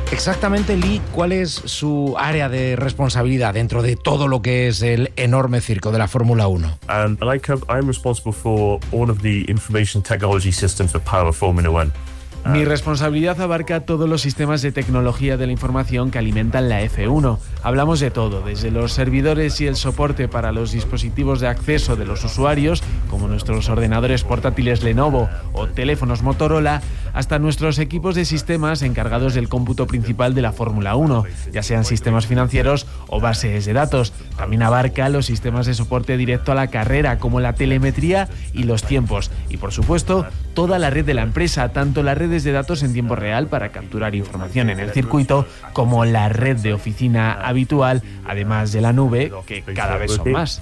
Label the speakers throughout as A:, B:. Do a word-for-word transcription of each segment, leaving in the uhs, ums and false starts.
A: Exactamente, Lee, ¿cuál es su área de responsabilidad dentro de todo lo que es el enorme circo de la Fórmula uno?
B: And I come, I'm responsible for all of the information technology systems that power Formula One.
C: Mi responsabilidad abarca todos los sistemas de tecnología de la información que alimentan la F uno. Hablamos de todo, desde los servidores y el soporte para los dispositivos de acceso de los usuarios, como nuestros ordenadores portátiles Lenovo o teléfonos Motorola, hasta nuestros equipos de sistemas encargados del cómputo principal de la Fórmula uno, ya sean sistemas financieros o bases de datos. También abarca los sistemas de soporte directo a la carrera, como la telemetría y los tiempos. Y, por supuesto, toda la red de la empresa, tanto las redes de datos en tiempo real para capturar información en el circuito, como la red de oficina habitual, además de la nube, que cada vez son más.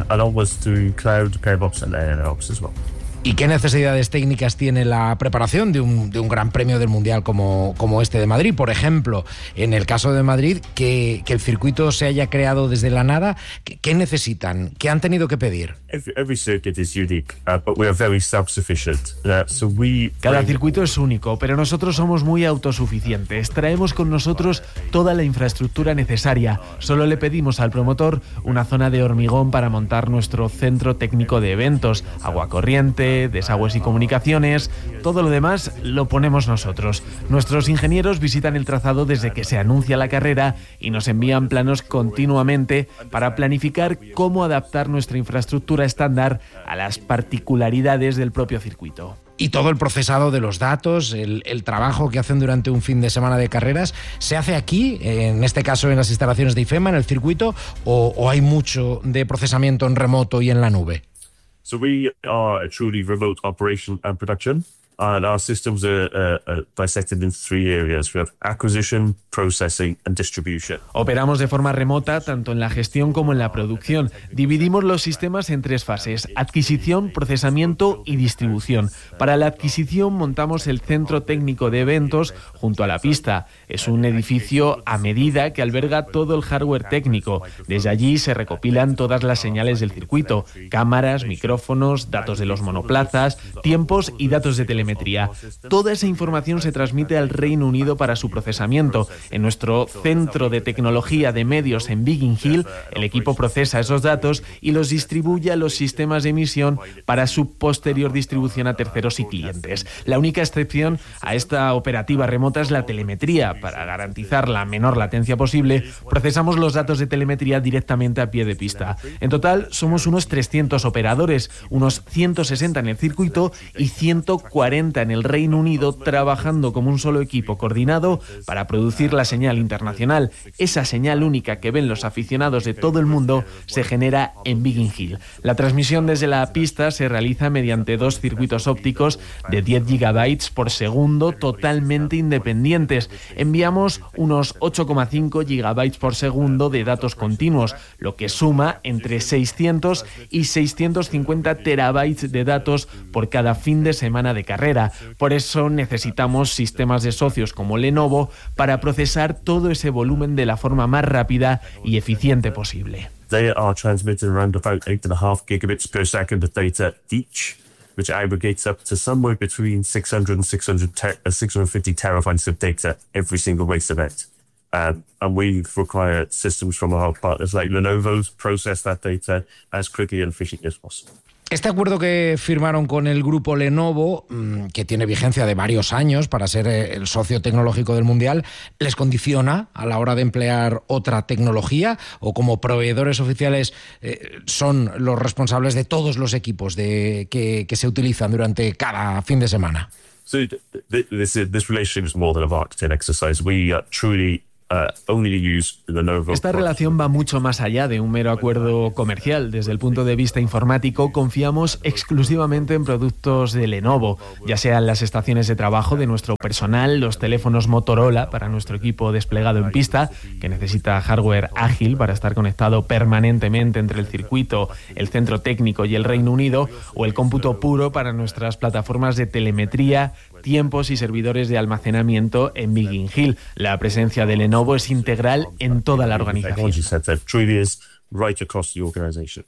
A: ¿Y qué necesidades técnicas tiene la preparación de un, de un gran premio del Mundial como, como este de Madrid? Por ejemplo, en el caso de Madrid, que, que el circuito se haya creado desde la nada, ¿qué, qué necesitan? ¿Qué han tenido que pedir?
B: Every, every circuit is unique, uh, but we are very self-sufficient. Uh, so we
C: Cada circuito es único, pero nosotros somos muy autosuficientes. Traemos con nosotros toda la infraestructura necesaria. Solo le pedimos al promotor una zona de hormigón para montar nuestro centro técnico de eventos, agua corriente, desagües y comunicaciones. Todo lo demás lo ponemos nosotros. Nuestros ingenieros visitan el trazado desde que se anuncia la carrera y nos envían planos continuamente para planificar cómo adaptar nuestra infraestructura estándar a las particularidades del propio circuito.
A: Y todo el procesado de los datos, el, el trabajo que hacen durante un fin de semana de carreras, ¿se hace aquí, en este caso en las instalaciones de IFEMA, en el circuito, o, o hay mucho de procesamiento en remoto y en la nube?
B: So we are a truly remote operation and production, and our systems are, uh, are dissected into three areas. We have acquisition, processing and distribution.
C: Operamos de forma remota tanto en la gestión como en la producción. Dividimos los sistemas en tres fases: adquisición, procesamiento y distribución. Para la adquisición montamos el centro técnico de eventos junto a la pista. Es un edificio a medida que alberga todo el hardware técnico. Desde allí se recopilan todas las señales del circuito: cámaras, micrófonos, datos de los monoplazas, tiempos y datos de telemetría. Toda esa información se transmite al Reino Unido para su procesamiento. En nuestro centro de tecnología de medios en Biggin Hill, el equipo procesa esos datos y los distribuye a los sistemas de emisión para su posterior distribución a terceros y clientes. La única excepción a esta operativa remota es la telemetría. Para garantizar la menor latencia posible, procesamos los datos de telemetría directamente a pie de pista. En total, somos unos trescientos operadores, unos ciento sesenta en el circuito y ciento cuarenta en el Reino Unido, trabajando como un solo equipo coordinado para producir la señal internacional. Esa señal única que ven los aficionados de todo el mundo se genera en Biggin Hill. La transmisión desde la pista se realiza mediante dos circuitos ópticos de diez gigabytes por segundo totalmente independientes. Enviamos unos ocho coma cinco gigabytes por segundo de datos continuos, lo que suma entre seiscientos y seiscientos cincuenta terabytes de datos por cada fin de semana de carrera. Por eso necesitamos sistemas de socios como Lenovo para procesar todo ese volumen de la forma más rápida y eficiente posible.
B: They are transmitting around about eight and a half gigabits per second of data each, which aggregates up to somewhere between six hundred and six hundred ter- uh, six hundred fifty terabytes of data every single race event. Um, and we require systems from our partners like Lenovo to process that data as quickly and efficiently as possible.
A: Este acuerdo que firmaron con el grupo Lenovo, que tiene vigencia de varios años para ser el socio tecnológico del Mundial, ¿les condiciona a la hora de emplear otra tecnología? ¿O como proveedores oficiales eh, son los responsables de todos los equipos de, que, que se utilizan durante cada fin de semana?
B: So th- th- this, this relationship is more than a marketing exercise. We uh, truly Uh, only use Lenovo.
C: Esta relación va mucho más allá de un mero acuerdo comercial. Desde el punto de vista informático, confiamos exclusivamente en productos de Lenovo, ya sean las estaciones de trabajo de nuestro personal, los teléfonos Motorola para nuestro equipo desplegado en pista, que necesita hardware ágil para estar conectado permanentemente entre el circuito, el centro técnico y el Reino Unido, o el cómputo puro para nuestras plataformas de telemetría, tiempos y servidores de almacenamiento en Biggin Hill. La presencia de Lenovo es integral en toda la organización.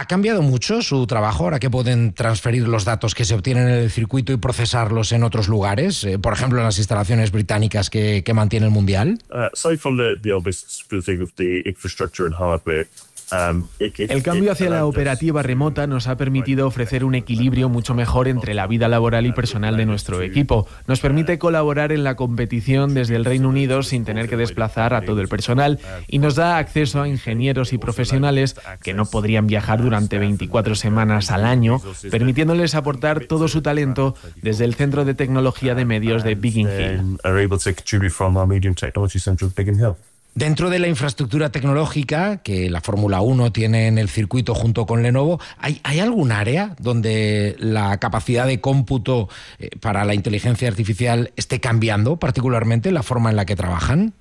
A: ¿Ha cambiado mucho su trabajo ahora que pueden transferir los datos que se obtienen en el circuito y procesarlos en otros lugares? Eh, por ejemplo, en las instalaciones británicas que, que mantiene el Mundial.
B: Uh, aside from the, the obvious smoothing of the infrastructure and hardware,
C: El cambio hacia la operativa remota nos ha permitido ofrecer un equilibrio mucho mejor entre la vida laboral y personal de nuestro equipo. Nos permite colaborar en la competición desde el Reino Unido sin tener que desplazar a todo el personal y nos da acceso a ingenieros y profesionales que no podrían viajar durante veinticuatro semanas al año, permitiéndoles aportar todo su talento desde el Centro de Tecnología de Medios de Biggin Hill.
A: Dentro de la infraestructura tecnológica que la Fórmula uno tiene en el circuito junto con Lenovo, ¿hay, ¿hay algún área donde la capacidad de cómputo eh, para la inteligencia artificial esté cambiando particularmente la forma en la que trabajan?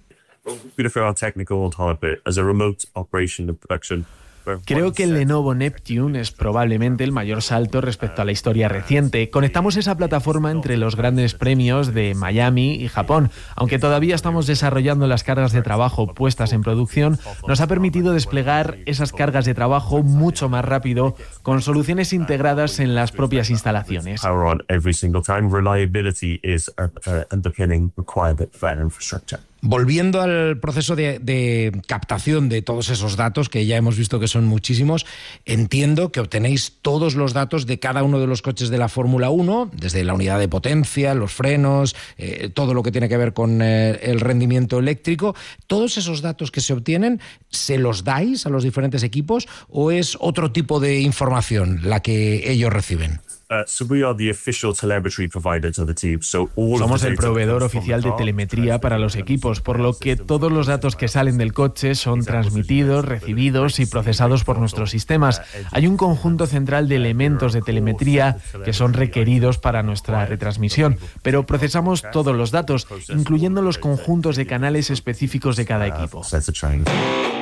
C: Creo que el Lenovo Neptune es probablemente el mayor salto respecto a la historia reciente. Conectamos esa plataforma entre los grandes premios de Miami y Japón. Aunque todavía estamos desarrollando las cargas de trabajo puestas en producción, nos ha permitido desplegar esas cargas de trabajo mucho más rápido con soluciones integradas en las propias instalaciones.
A: Volviendo al proceso de, de captación de todos esos datos, que ya hemos visto que son muchísimos, entiendo que obtenéis todos los datos de cada uno de los coches de la Fórmula uno, desde la unidad de potencia, los frenos, eh, todo lo que tiene que ver con eh, el rendimiento eléctrico. ¿Todos esos datos que se obtienen, se los dais a los diferentes equipos o es otro tipo de información la que ellos reciben?
C: Somos el proveedor oficial de telemetría para los equipos, por lo que todos los datos que salen del coche son transmitidos, recibidos y procesados por nuestros sistemas. Hay un conjunto central de elementos de telemetría que son requeridos para nuestra retransmisión, pero procesamos todos los datos, incluyendo los conjuntos de canales específicos de cada equipo.